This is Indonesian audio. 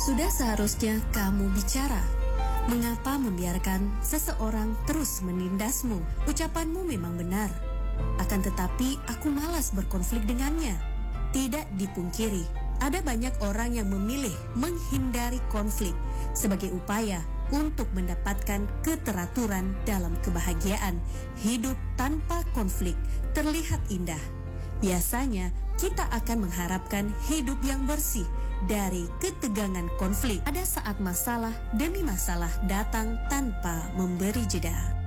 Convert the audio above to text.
Sudah seharusnya kamu bicara. Mengapa membiarkan seseorang terus menindasmu? Ucapanmu memang benar. Akan tetapi aku malas berkonflik dengannya. Tidak dipungkiri, ada banyak orang yang memilih menghindari konflik sebagai upaya untuk mendapatkan keteraturan dalam kebahagiaan. Hidup tanpa konflik terlihat indah. Biasanya kita akan mengharapkan hidup yang bersih dari ketegangan konflik. Ada saat masalah demi masalah datang tanpa memberi jeda.